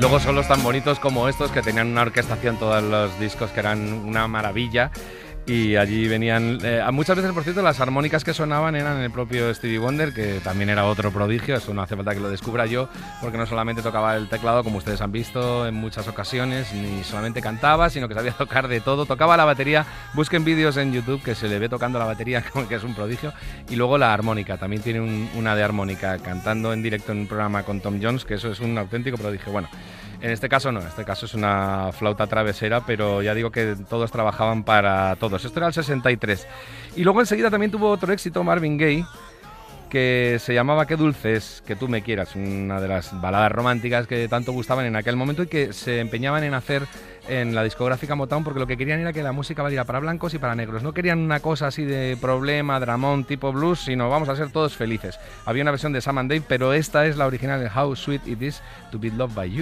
luego solos tan bonitos como estos, que tenían una orquestación, todos los discos que eran una maravilla. Y allí venían, muchas veces, por cierto, las armónicas que sonaban eran el propio Stevie Wonder, que también era otro prodigio. Eso no hace falta que lo descubra yo, porque no solamente tocaba el teclado, como ustedes han visto en muchas ocasiones, ni solamente cantaba, sino que sabía tocar de todo. Tocaba la batería, busquen vídeos en YouTube que se le ve tocando la batería, que es un prodigio. Y luego la armónica, también tiene una de armónica, cantando en directo en un programa con Tom Jones, que eso es un auténtico prodigio. Bueno, en este caso no, en este caso es una flauta travesera, pero ya digo que todos trabajaban para todos. Esto era el 63. Y luego enseguida también tuvo otro éxito, Marvin Gaye, que se llamaba Qué dulce es que tú me quieras, una de las baladas románticas que tanto gustaban en aquel momento y que se empeñaban en hacer en la discográfica Motown, porque lo que querían era que la música valiera para blancos y para negros. No querían una cosa así de problema, dramón, tipo blues, sino vamos a ser todos felices. Había una versión de Sam and Dave, pero esta es la original de How Sweet It Is to Be Loved by You.